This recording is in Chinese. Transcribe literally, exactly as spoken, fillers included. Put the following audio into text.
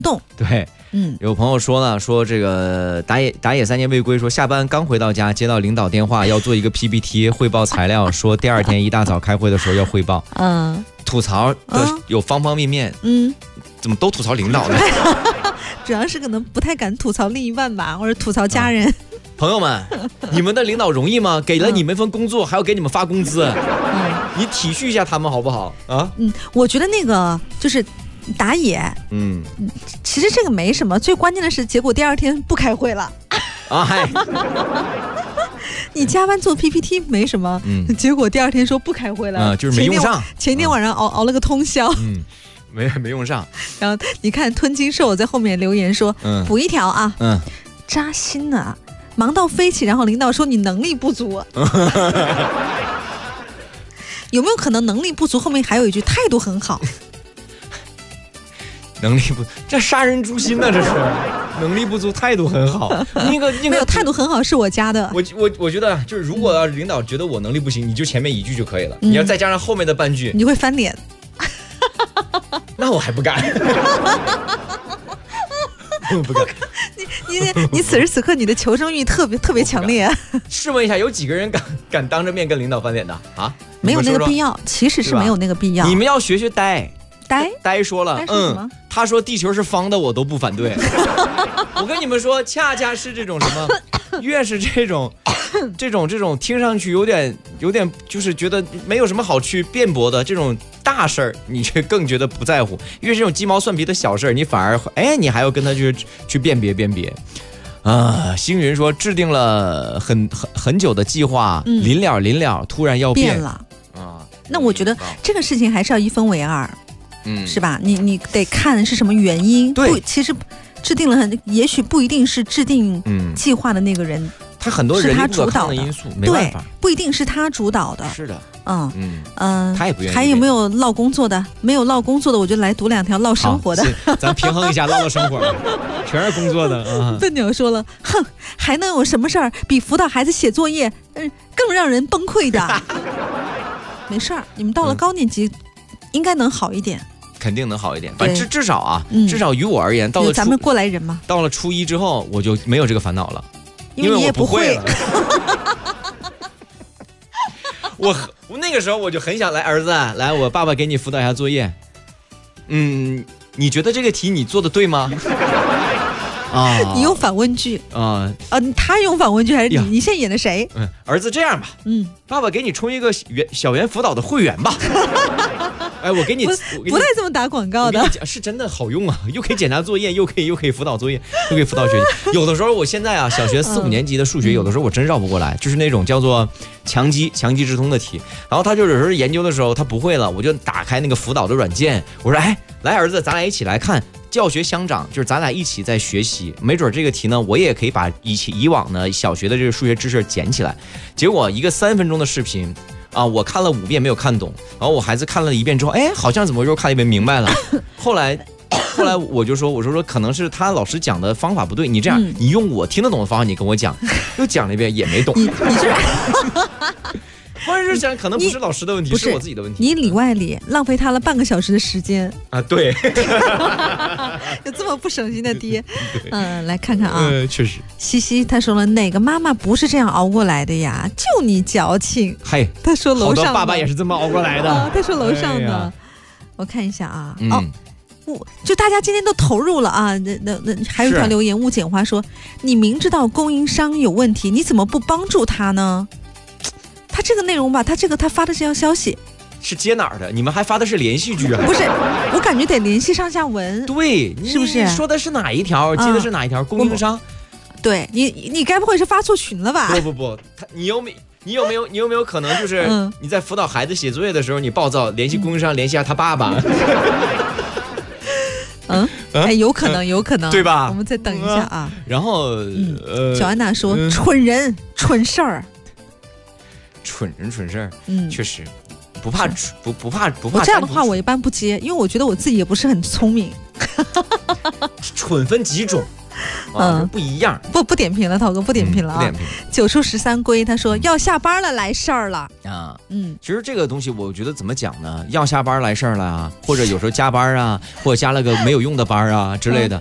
动。 对，嗯，有朋友说了，说这个打野打野三年未归，说下班刚回到家，接到领导电话要做一个 P P T 汇报材料，说第二天一大早开会的时候要汇报。嗯，吐槽的有方方面面。嗯，怎么都吐槽领导呢？ 主要是可能不太敢吐槽另一半吧，或者吐槽家人。啊、 朋友们，你们的领导容易吗？给了你们一份工作，还要给你们发工资，嗯、你体恤一下他们好不好？啊， 嗯，我觉得那个就是打野，嗯，其实这个没什么，最关键的是结果第二天不开会了。啊嗨。你加班做 P P T 没什么，嗯，结果第二天说不开会了，啊、 就是没用上。 前天晚上熬、嗯、熬了个通宵， 嗯，没没用上。 然后你看吞金兽在后面留言说，嗯，补一条啊，嗯，扎心啊，忙到飞起，然后领导说你能力不足，有没有可能能力不足后面还有一句态度很好？ 能力不，这杀人诛心呢、啊，这是能力不足，态度很好。那个那个没有态度很好是我加的。 我我我觉得就是，如果要是领导觉得我能力不行，你就前面一句就可以了，嗯、你要再加上后面的半句， 你会翻脸。 那我还不干。我不干。 你你你此时此刻你的求生欲特别特别强烈。 试问一下，有几个人敢敢当着面跟领导翻脸的啊？ 没有那个必要，其实是没有那个必要。 你们要学学呆。 呆呆说了，嗯，他说地球是方的，我都不反对。我跟你们说，恰恰是这种什么，越是这种，这种这种听上去有点有点，就是觉得没有什么好去辩驳的这种大事儿，你却更觉得不在乎；越是这种鸡毛蒜皮的小事儿，你反而哎，你还要跟他去去辨别辨别。啊，星云说制定了很很很久的计划，嗯、临了临了，突然要变, 变了啊。那我觉得这个事情还是要一分为二。嗯，是吧？你你得看是什么原因。 对， 其实制定了很，也许不一定是制定计划的那个人，嗯、 他很多人力不可抗的因素，没办法， 不一定是他主导的。 是的， 嗯嗯嗯、呃， 他也不愿意。 还有没有唠工作的？没有唠工作的，我就来读两条唠生活的。 咱平衡一下，唠唠生活，全是工作的啊。 笨鸟说了，哼，还能有什么事儿比辅导孩子写作业，嗯，更让人崩溃的？没事儿，你们到了高年级，嗯、应该能好一点。 肯定能好一点，反正至至少啊，嗯、至少于我而言，到了咱们过来人嘛， 到了初一之后，我就没有这个烦恼了， 因为你也不会了。 我我那个时候我就很想来，儿子，来，我爸爸给你辅导一下作业。嗯，你觉得这个题你做的对吗？ 啊，你用反问句啊啊，他用反问句还是你？你现在演的谁？ 嗯，儿子这样吧，嗯，爸爸给你充一个圆小圆辅导的会员吧。哎，我给你 不, 我给你不带这么打广告的， 是真的好用啊，又可以检查作业，又可以又可以辅导作业，又可以辅导学习。有的时候我现在啊，小学四五年级的数学，有的时候我真绕不过来，就是那种叫做强基强基直通的题。然后他就有时候研究的时候他不会了，我就打开那个辅导的软件，我说哎，来儿子，咱俩一起来看。教学相长，就是咱俩一起在学习，没准这个题呢，我也可以把以前以往呢小学的这个数学知识捡起来。结果一个三分钟的视频啊，我看了五遍没有看懂，然后我孩子看了一遍之后，哎，好像怎么又看了一遍明白了。后来，后来我就说，我说说可能是他老师讲的方法不对，你这样，嗯、你用我听得懂的方法，你跟我讲，又讲了一遍也没懂。你你是。或者是想，可能不是老师的问题，是我自己的问题。 你里外里浪费他了半个小时的时间啊！对， 有这么不省心的爹。嗯，来看看啊， 呃，确实。 西西他说了，哪个妈妈不是这样熬过来的呀？就你矫情。 嘿， 他说楼上好多爸爸也是这么熬过来的。 啊、他说楼上的，哎、我看一下啊，嗯、哦。就大家今天都投入了啊！那那那还有一条留言，雾简花说：“你明知道供应商有问题，你怎么不帮助他呢？”他这个内容吧，他这个他发的这条消息是接哪儿的？你们还发的是连续剧啊？ 不是，我感觉得联系上下文。 对， 是不是？ 说的是哪一条？接的是哪一条？嗯、供应商？ 对你，你该不会是发错群了吧？ 不不不，他你有没你有没有你有没有可能就是你在辅导孩子写作业的时候，你暴躁，联系供应商，联系下他爸爸？ 嗯，哎，有可能，有可能， 对吧？ 我们再等一下啊。 然后， 嗯、呃，小安娜说：“嗯、蠢人，蠢事儿。” 蠢人蠢事儿，嗯，确实不怕不不怕不怕。 我这样的话，我一般不接，因为我觉得我自己也不是很聪明。 蠢分几种，嗯，不一样。 不不点评了，涛哥不点评了啊。 不点评。 九出十三归，他说要下班了，来事儿了。 啊，嗯，其实这个东西我觉得怎么讲呢？要下班来事儿了啊，或者有时候加班啊，或者加了个没有用的班啊之类的，